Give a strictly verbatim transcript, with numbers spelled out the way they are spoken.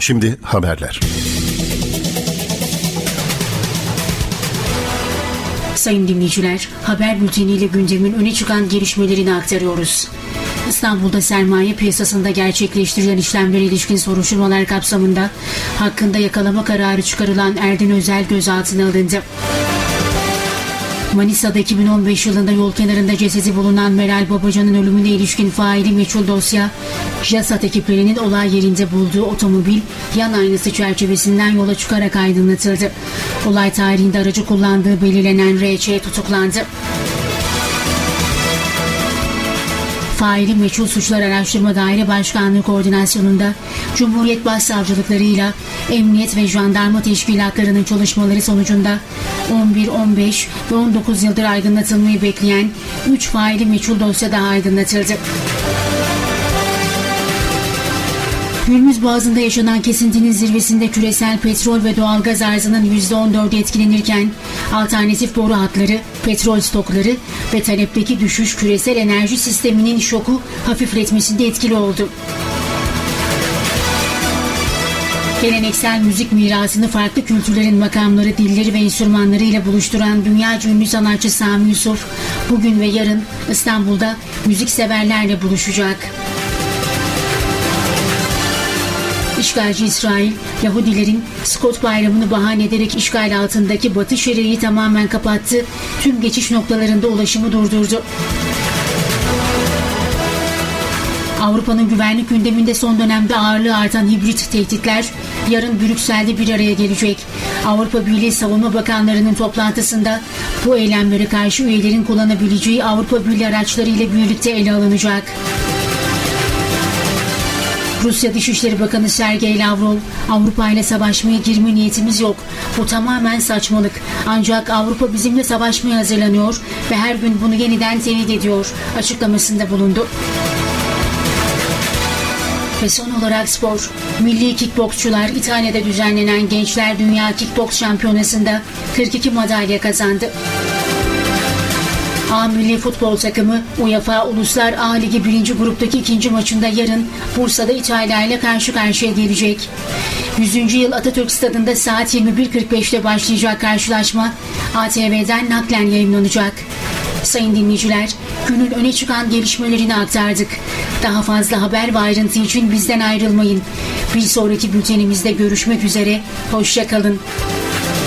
Şimdi haberler. Sayın dinleyiciler, haber bülteniyle gündemin öne çıkan gelişmelerini aktarıyoruz. İstanbul'da sermaye piyasasında gerçekleştirilen işlemlere ilişkin soruşturmalar kapsamında hakkında yakalama kararı çıkarılan Erdin Özel gözaltına alındı. Manisa'da iki bin on beş yılında yol kenarında cesedi bulunan Meral Babacan'ın ölümüne ilişkin faili meçhul dosya, JASAT ekiplerinin olay yerinde bulduğu otomobil yan aynası çerçevesinden yola çıkarak aydınlatıldı. Olay tarihinde aracı kullandığı belirlenen R Ç tutuklandı. Faili meçhul suçlar araştırma daire başkanlığı koordinasyonunda Cumhuriyet Başsavcılıklarıyla emniyet ve jandarma teşkilatlarının çalışmaları sonucunda on bir, on beş ve on dokuz yıldır aydınlatılmayı bekleyen üç faili meçhul dosya daha aydınlatıldı. Hürmüz Boğazı'nda yaşanan kesintinin zirvesinde küresel petrol ve doğalgaz arzının yüzde on dördü etkilenirken alternatif boru hatları, petrol stokları ve talepteki düşüş küresel enerji sisteminin şoku hafifletmesinde etkili oldu. Geleneksel müzik mirasını farklı kültürlerin makamları, dilleri ve enstrümanlarıyla buluşturan dünyaca ünlü sanatçı Sami Yusuf bugün ve yarın İstanbul'da müzikseverlerle buluşacak. İşgalci İsrail, Yahudilerin Skot Bayramı'nı bahane ederek işgal altındaki Batı Şeria'yı tamamen kapattı, tüm geçiş noktalarında ulaşımı durdurdu. Avrupa'nın güvenlik gündeminde son dönemde ağırlığı artan hibrit tehditler yarın Brüksel'de bir araya gelecek. Avrupa Birliği Savunma Bakanlarının toplantısında bu eylemlere karşı üyelerin kullanabileceği Avrupa Birliği araçları ile birlikte ele alınacak. Rusya Dışişleri Bakanı Sergey Lavrov, Avrupa ile savaşmaya girme niyetimiz yok. Bu tamamen saçmalık. Ancak Avrupa bizimle savaşmaya hazırlanıyor ve her gün bunu yeniden teyit ediyor açıklamasında bulundu. Ve son olarak spor. Milli kickboksçular İtalya'da düzenlenen Gençler Dünya Kickboks Şampiyonası'nda kırk iki madalya kazandı. A Milli Futbol Takımı UEFA Uluslar A Ligi birinci gruptaki ikinci maçında yarın Bursa'da İtalya ile karşı karşıya gelecek. yüzüncü yıl Atatürk Stadı'nda saat yirmi bir kırk beşte başlayacak karşılaşma A T V'den naklen yayınlanacak. Sayın dinleyiciler, günün öne çıkan gelişmelerini aktardık. Daha fazla haber ve ayrıntı için bizden ayrılmayın. Bir sonraki bültenimizde görüşmek üzere, hoşça kalın.